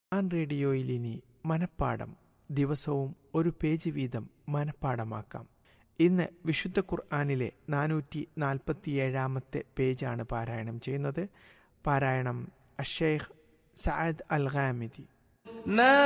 റേഡിയോയിൽ ഇനി മനപ്പാഠം ദിവസവും ഒരു പേജ് വീതം മനപ്പാഠമാക്കാം. ഇന്ന് വിശുദ്ധ ഖുർആനിലെ 447 പേജാണ് പാരായണം ചെയ്യുന്നത്. പാരായണം അഷേഖ് സഅദ് അൽ ഗാമിദി.